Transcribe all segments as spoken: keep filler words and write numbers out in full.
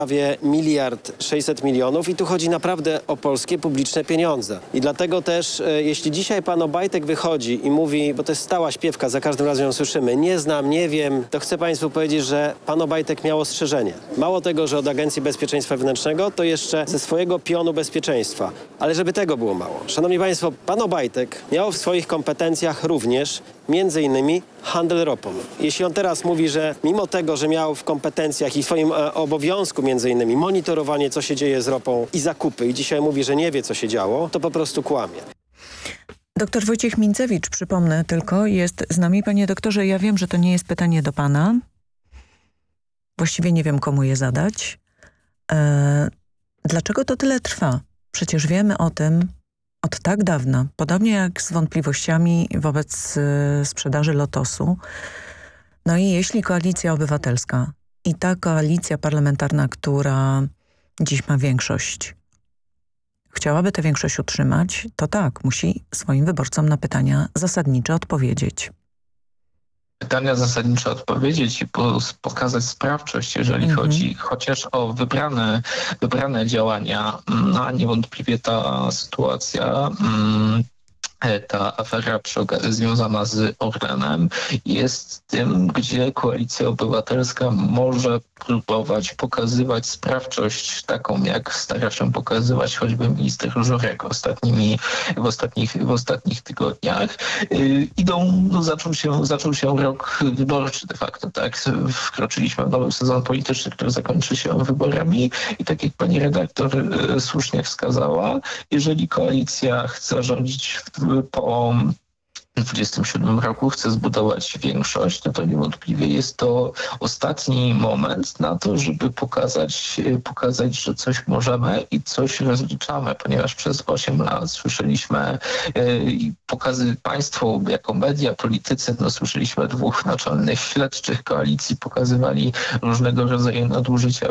prawie miliard sześćset milionów i tu chodzi naprawdę o polskie publiczne pieniądze. I dlatego też, e, jeśli dzisiaj pan Obajtek wychodzi i mówi, bo to jest stała śpiewka, za każdym razem ją słyszymy, nie znam, nie wiem, to chcę państwu powiedzieć, że pan Obajtek miał ostrzeżenie. Mało tego, że od Agencji Bezpieczeństwa Wewnętrznego, to jeszcze ze swojego pionu bezpieczeństwa. Ale żeby tego było mało. Szanowni państwo, pan Obajtek miał w swoich kompetencjach również między innymi handel ropą. Jeśli on teraz mówi, że mimo tego, że miał w kompetencjach i swoim e, obowiązku między innymi monitorowanie, co się dzieje z ropą i zakupy i dzisiaj mówi, że nie wie, co się działo, to po prostu kłamie. Doktor Wojciech Minczewicz, przypomnę tylko, jest z nami. Panie doktorze, ja wiem, że to nie jest pytanie do pana. Właściwie nie wiem, komu je zadać. E, dlaczego to tyle trwa? Przecież wiemy o tym od tak dawna, podobnie jak z wątpliwościami wobec y, sprzedaży Lotosu. No i jeśli Koalicja Obywatelska i ta koalicja parlamentarna, która dziś ma większość, chciałaby tę większość utrzymać, to tak, musi swoim wyborcom na pytania zasadnicze odpowiedzieć. Pytania zasadnicze odpowiedzieć i pokazać sprawczość, jeżeli mm-hmm. chodzi chociaż o wybrane, wybrane działania. No, niewątpliwie ta sytuacja, ta afera związana z Orlenem jest tym, gdzie Koalicja Obywatelska może próbować pokazywać sprawczość taką, jak stara się pokazywać choćby minister Żurek ostatnimi, w, ostatnich, w ostatnich tygodniach. Yy, idą, no, zaczął, się, zaczął się rok wyborczy de facto, tak? Wkroczyliśmy w nowy sezon polityczny, który zakończy się wyborami i tak jak pani redaktor yy, słusznie wskazała, jeżeli koalicja chce rządzić w, po dwudziestym siódmym roku, chce zbudować większość, no to niewątpliwie jest to ostatni moment na to, żeby pokazać, pokazać, że coś możemy i coś rozliczamy, ponieważ przez osiem lat słyszeliśmy i pokazy państwo jako media, politycy, no słyszeliśmy dwóch naczelnych śledczych koalicji, pokazywali różnego rodzaju nadużycia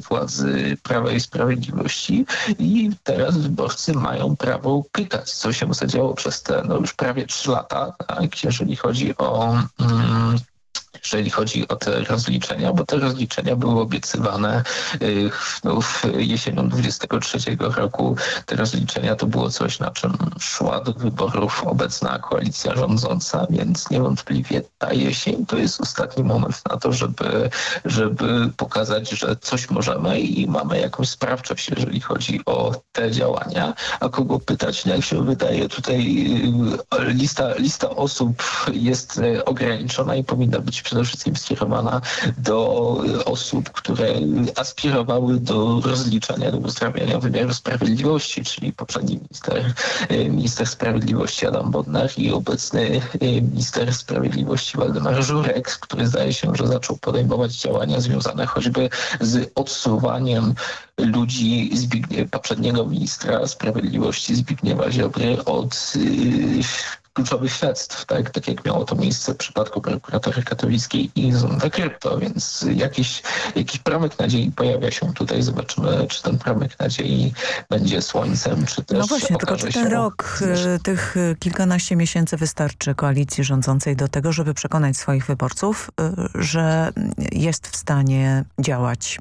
władzy Prawa i Sprawiedliwości i teraz wyborcy mają prawo pytać, co się zadziało przez te no, już prawie trzy lata. Tak, jeżeli chodzi o mm, jeżeli chodzi o te rozliczenia, bo te rozliczenia były obiecywane yy, no, jesienią dwudziestego trzeciego roku. Te rozliczenia to było coś, na czym szła do wyborów obecna koalicja rządząca, więc niewątpliwie ta jesień to jest ostatni moment na to, żeby, żeby pokazać, że coś możemy i mamy jakąś sprawczość, jeżeli chodzi o te działania. A kogo pytać? Jak się wydaje, tutaj yy, lista, lista osób jest yy, ograniczona i powinna być przede wszystkim skierowana do osób, które aspirowały do rozliczania, do uzdrawiania wymiaru sprawiedliwości, czyli poprzedni minister, minister sprawiedliwości Adam Bodnar i obecny minister sprawiedliwości Waldemar Żurek, który zdaje się, że zaczął podejmować działania związane choćby z odsuwaniem ludzi Zbigniew, poprzedniego ministra sprawiedliwości Zbigniewa Ziobry od yy, kluczowych śledztw, tak, tak jak miało to miejsce w przypadku prokuratory katowickiej i Zonda Krypto, więc jakiś, jakiś promyk nadziei pojawia się tutaj. Zobaczymy, czy ten promyk nadziei będzie słońcem, czy też No właśnie, tylko czy ten się... rok, tych kilkanaście miesięcy wystarczy koalicji rządzącej do tego, żeby przekonać swoich wyborców, że jest w stanie działać.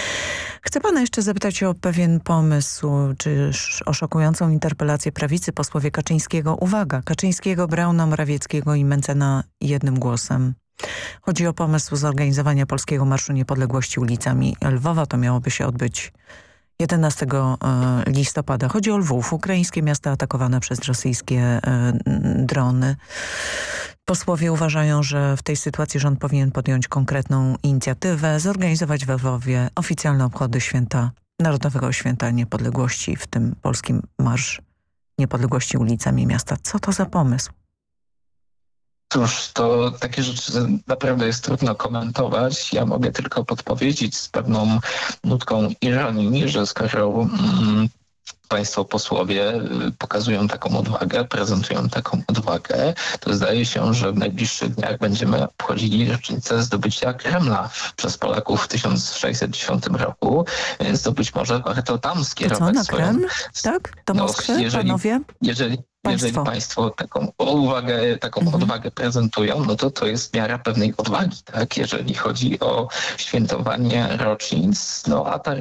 Chcę pana jeszcze zapytać o pewien pomysł, czy o szokującą interpelację prawicy. Posłowie Kaczyńskiego. Uwaga, Kaczyńskiego, Brauna, Morawieckiego i Mentzena jednym głosem. Chodzi o pomysł zorganizowania Polskiego Marszu Niepodległości ulicami Lwowa. To miałoby się odbyć jedenastego listopada. Chodzi o Lwów, ukraińskie miasto atakowane przez rosyjskie drony. Posłowie uważają, że w tej sytuacji rząd powinien podjąć konkretną inicjatywę, zorganizować we Lwowie oficjalne obchody święta, Narodowego Święta Niepodległości, w tym Polski Marsz Niepodległości ulicami miasta. Co to za pomysł? Cóż, to takie rzeczy naprawdę jest trudno komentować. Ja mogę tylko podpowiedzieć z pewną nutką ironii, że skoro mm, państwo posłowie pokazują taką odwagę, prezentują taką odwagę, to zdaje się, że w najbliższych dniach będziemy obchodzili rocznicę zdobycia Kremla przez Polaków w tysiąc sześćset dziesiątym roku, więc to być może warto tam skierować to co, na swoją... Kreml? Tak? Do no, Moskwy, jeżeli, panowie? Jeżeli, Państwo. Jeżeli państwo taką uwagę, taką Mhm. odwagę prezentują, no to to jest miara pewnej odwagi, tak? Jeżeli chodzi o świętowanie rocznic, no a ta